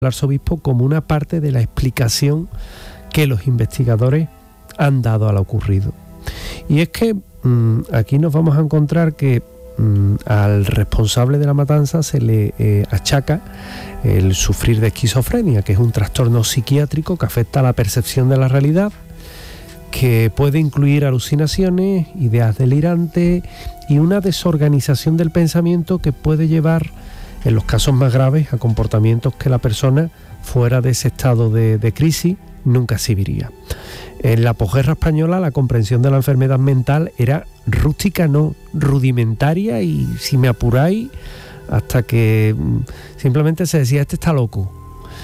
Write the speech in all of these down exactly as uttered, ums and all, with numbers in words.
arzobispo como una parte de la explicación que los investigadores han dado a lo ocurrido. Y es que mmm, aquí nos vamos a encontrar que mmm, al responsable de la matanza se le eh, achaca el sufrir de esquizofrenia, que es un trastorno psiquiátrico que afecta a la percepción de la realidad, que puede incluir alucinaciones, ideas delirantes y una desorganización del pensamiento que puede llevar, en los casos más graves, a comportamientos que la persona, fuera de ese estado de, de crisis, nunca exhibiría. En la posguerra española la comprensión de la enfermedad mental era rústica, no rudimentaria, y si me apuráis, hasta que simplemente se decía, este está loco.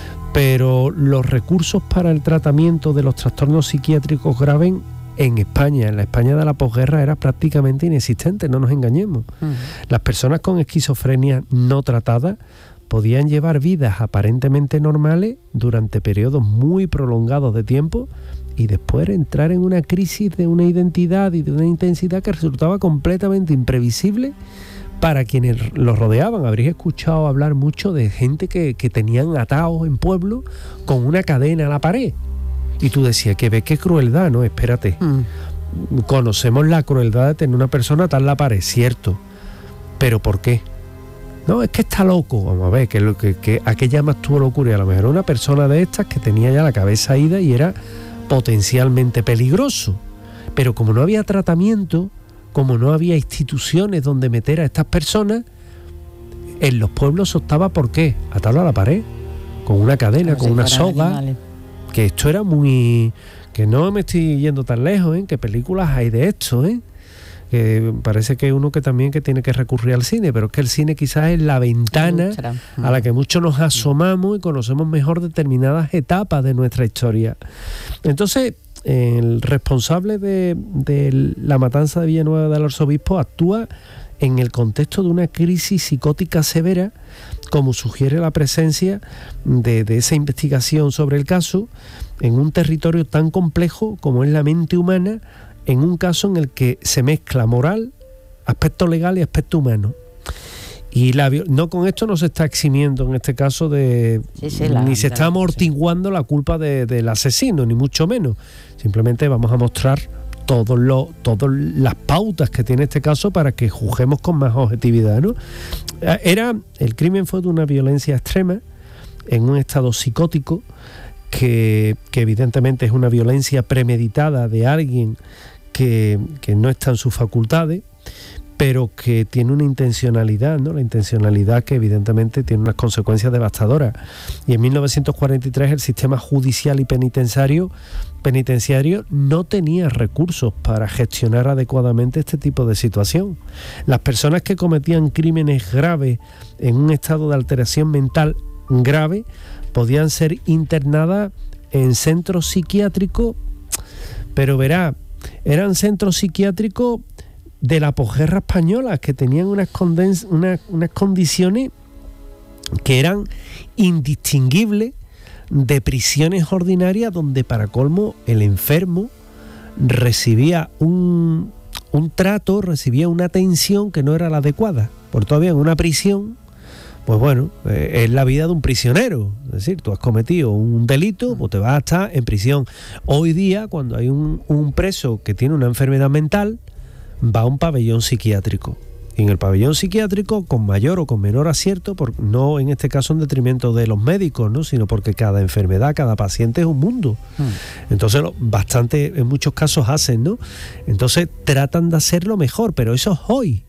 Pero los recursos para el tratamiento de los trastornos psiquiátricos graves en España, en la España de la posguerra, era prácticamente inexistente, no nos engañemos. Uh-huh. Las personas con esquizofrenia no tratadas podían llevar vidas aparentemente normales durante periodos muy prolongados de tiempo y después entrar en una crisis de una identidad y de una intensidad que resultaba completamente imprevisible para quienes los rodeaban. Habréis escuchado hablar mucho de gente que, que tenían atados en pueblos con una cadena a la pared. Y tú decías, que ves qué crueldad, ¿no? Espérate. Mm. Conocemos la crueldad de tener una persona atada en la pared, cierto. ¿Pero por qué? No, es que está loco. Vamos a ver, que, que, que ¿a qué llamas tú locura? A lo mejor una persona de estas que tenía ya la cabeza ida y era potencialmente peligroso. Pero como no había tratamiento, como no había instituciones donde meter a estas personas, en los pueblos se optaba por qué, atarlo a la pared, con una cadena, como con si una soga, animales. Que esto era muy... que no me estoy yendo tan lejos, ¿eh? Que películas hay de esto, ¿eh? Que parece que hay uno que también que tiene que recurrir al cine, pero es que el cine quizás es la ventana a la que muchos nos asomamos y conocemos mejor determinadas etapas de nuestra historia. Entonces, el responsable de, de la matanza de Villanueva del Arzobispo actúa en el contexto de una crisis psicótica severa, como sugiere la presencia de, de esa investigación sobre el caso en un territorio tan complejo como es la mente humana, en un caso en el que se mezcla moral, aspecto legal y aspecto humano. Y la, no con esto no se está eximiendo en este caso de sí, sí, la, ni se está amortiguando sí. la culpa de, del asesino, ni mucho menos. Simplemente vamos a mostrar todos los, todas las pautas que tiene este caso para que juzguemos con más objetividad, ¿no? Era, el crimen fue de una violencia extrema, en un estado psicótico, que, que evidentemente es una violencia premeditada de alguien que, que no está en sus facultades, pero que tiene una intencionalidad, ¿no? La intencionalidad que evidentemente tiene unas consecuencias devastadoras. Y en mil novecientos cuarenta y tres el sistema judicial y penitenciario, penitenciario no tenía recursos para gestionar adecuadamente este tipo de situación. Las personas que cometían crímenes graves en un estado de alteración mental grave podían ser internadas en centros psiquiátricos, pero verá, eran centros psiquiátricos de la posguerra española, que tenían unas, condens- unas, unas condiciones que eran indistinguibles de prisiones ordinarias, donde para colmo el enfermo recibía un, un trato, recibía una atención que no era la adecuada. Por todavía en una prisión, pues bueno, eh, es la vida de un prisionero. Es decir, tú has cometido un delito, pues te vas a estar en prisión. Hoy día, cuando hay un, un preso que tiene una enfermedad mental, va a un pabellón psiquiátrico. Y en el pabellón psiquiátrico, con mayor o con menor acierto, por, no en este caso en detrimento de los médicos, ¿no? Sino porque cada enfermedad, cada paciente es un mundo. Hmm. Entonces, lo, bastante, en muchos casos hacen, ¿no? Entonces, tratan de hacerlo mejor, pero eso es hoy.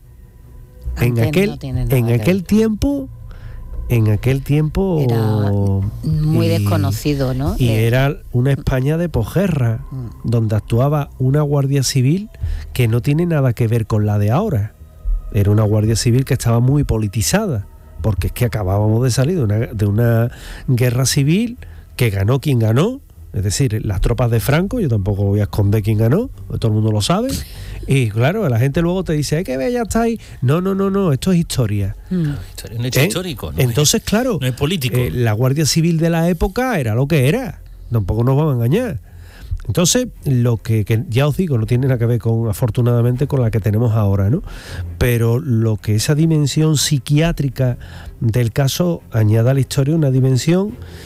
En aquel, no en aquel tiempo... En aquel tiempo... Era muy y, desconocido, ¿no? Y eh. era una España de posguerra, mm. donde actuaba una Guardia Civil que no tiene nada que ver con la de ahora. Era una Guardia Civil que estaba muy politizada, porque es que acabábamos de salir de una, de una guerra civil que ganó quien ganó, es decir, las tropas de Franco. Yo tampoco voy a esconder quién ganó, todo el mundo lo sabe. Y claro, la gente luego te dice, ¡ay, qué bella está ahí! No, no, no, no, esto es historia. No, historia un hecho ¿Eh? histórico. No Entonces, es, claro, no es político. Eh, la Guardia Civil de la época era lo que era. Tampoco nos vamos a engañar. Entonces, lo que, que ya os digo, no tiene nada que ver con, afortunadamente, con la que tenemos ahora, ¿no? Pero lo que esa dimensión psiquiátrica del caso añade a la historia una dimensión